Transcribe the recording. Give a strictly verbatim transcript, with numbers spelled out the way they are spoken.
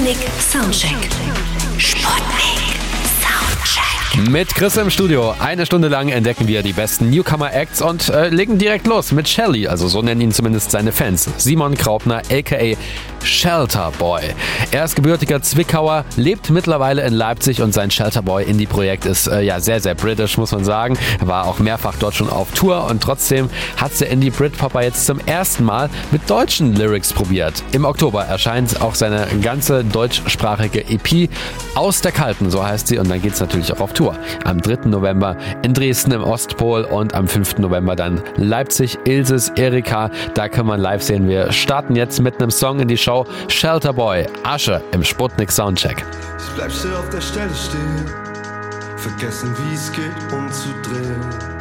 Sputnik Soundcheck. Sputnik Soundcheck. Mit Chris im Studio. Eine Stunde lang entdecken wir die besten Newcomer-Acts und äh, legen direkt los mit Shelly, also so nennen ihn zumindest seine Fans. Simon Kraupner, aka Shelterboy. Er ist gebürtiger Zwickauer, lebt mittlerweile in Leipzig und sein Shelterboy Indie-Projekt ist äh, ja sehr, sehr britisch, muss man sagen. Er war auch mehrfach dort schon auf Tour und trotzdem hat der Indie-Britpopper jetzt zum ersten Mal mit deutschen Lyrics probiert. Im Oktober erscheint auch seine ganze deutschsprachige E P Aus der Kalten, so heißt sie, und dann geht's natürlich auch auf Tour. Am dritten November in Dresden im Ostpol und am fünften November dann Leipzig, Ilses, Erika. Da kann man live sehen. Wir starten jetzt mit einem Song in die Show. Shelterboy, Asche im Sputnik Soundcheck. Ich bleib still auf der Stelle stehen, vergessen wie es geht umzudrehen.